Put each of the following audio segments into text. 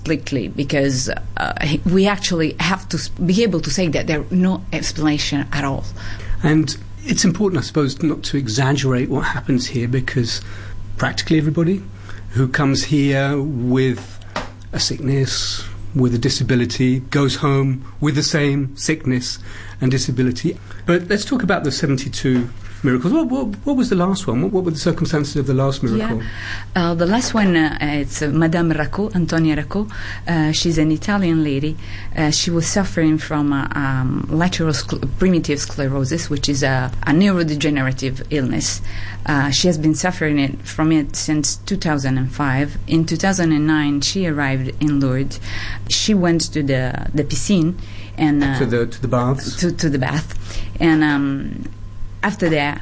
Completely, because we actually have to be able to say that there is no explanation at all. And it's important, I suppose, not to exaggerate what happens here, because practically everybody who comes here with a sickness, with a disability, goes home with the same sickness and disability. But let's talk about the 72 miracles. What was the last one? What were the circumstances of the last miracle? Yeah. The last one, it's Madame Racco, Antonia Racco. She's an Italian lady. She was suffering from primitive sclerosis, which is a neurodegenerative illness. She has been suffering from it since 2005. In 2009, she arrived in Lourdes. She went to the piscine and to the baths. To the bath, and after that,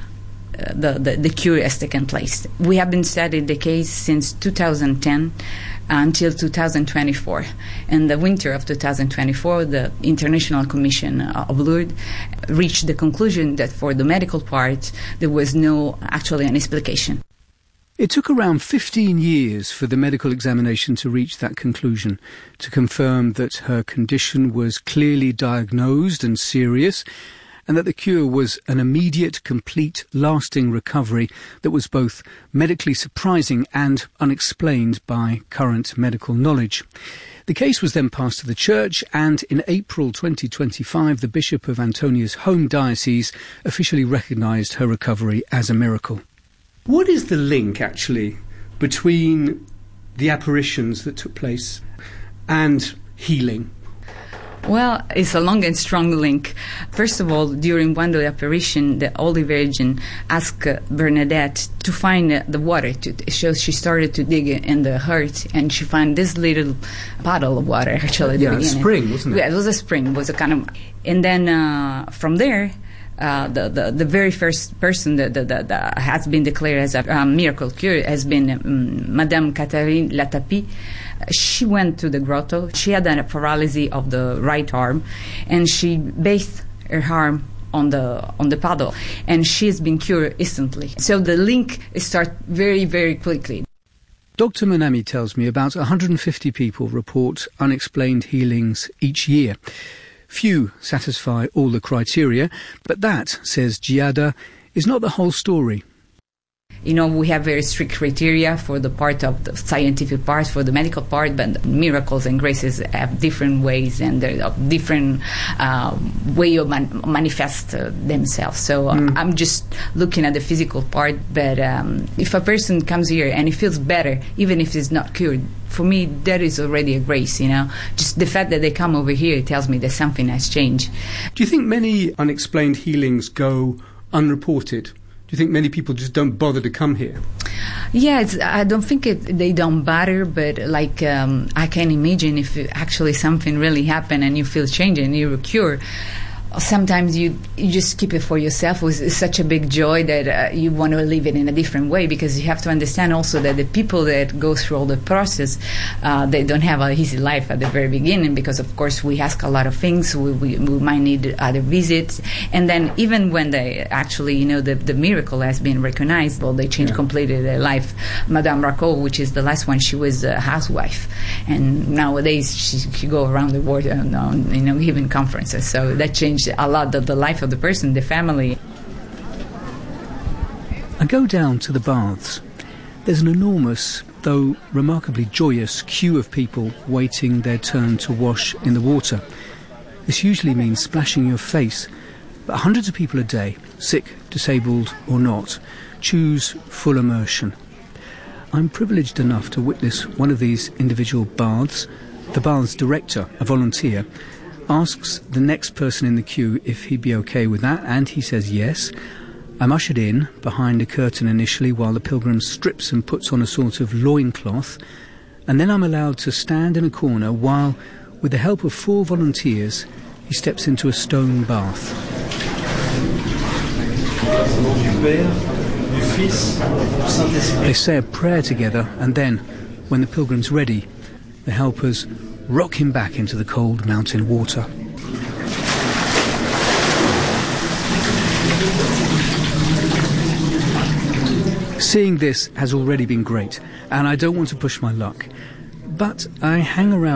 the cure has taken place. We have been studying the case since 2010 until 2024. In the winter of 2024, the International Commission of Lourdes reached the conclusion that for the medical part, there was actually an explication. It took around 15 years for the medical examination to reach that conclusion, to confirm that her condition was clearly diagnosed and serious, and that the cure was an immediate, complete, lasting recovery that was both medically surprising and unexplained by current medical knowledge. The case was then passed to the Church, and in April 2025, the Bishop of Antonia's home diocese officially recognised her recovery as a miracle. What is the link, actually, between the apparitions that took place and healing? Well, it's a long and strong link. First of all, during one of the apparition, the Holy Virgin asked Bernadette to find the water. So she started to dig in the earth, and she found this little puddle of water, actually. Yeah, a spring, wasn't it? Yeah, it was a spring. It was a kind of... And then from there... the very first person that has been declared as a miracle cure has been Madame Catherine Latapie. She went to the grotto. She had a paralysis of the right arm, and she bathed her arm on the puddle, and she has been cured instantly. So the link starts very, very quickly. Dr. Monami tells me about 150 people report unexplained healings each year. Few satisfy all the criteria, but that, says Giada, is not the whole story. You know, we have very strict criteria for the part of the scientific part, for the medical part, but miracles and graces have different ways, and they're different way of manifest themselves. So I'm just looking at the physical part, but if a person comes here and he feels better, even if he's not cured, for me, that is already a grace, you know. Just the fact that they come over here tells me that something has changed. Do you think many unexplained healings go unreported? Do you think many people just don't bother to come here? Yeah, I don't think they don't bother, but like I can imagine if actually something really happened and you feel change and you're cured. Sometimes you just keep it for yourself. It's such a big joy that you want to live it in a different way, because you have to understand also that the people that go through all the process, they don't have an easy life at the very beginning, because of course we ask a lot of things. We might need other visits, and then even when they actually, you know, the miracle has been recognized, well, they change completely their life. Madame Racco, which is the last one, she was a housewife, and nowadays she go around the world, giving conferences. So that changed a lot of the life of the person, the family. I go down to the baths. There's an enormous, though remarkably joyous, queue of people waiting their turn to wash in the water. This usually means splashing your face, but hundreds of people a day, sick, disabled or not, choose full immersion. I'm privileged enough to witness one of these individual baths. The bath's director, a volunteer, asks the next person in the queue if he'd be okay with that, and he says yes. I'm ushered in behind a curtain initially while the pilgrim strips and puts on a sort of loincloth, and then I'm allowed to stand in a corner while, with the help of 4 volunteers, he steps into a stone bath. They say a prayer together, and then, when the pilgrim's ready, the helpers rock him back into the cold mountain water. Seeing this has already been great, and I don't want to push my luck. But I hang around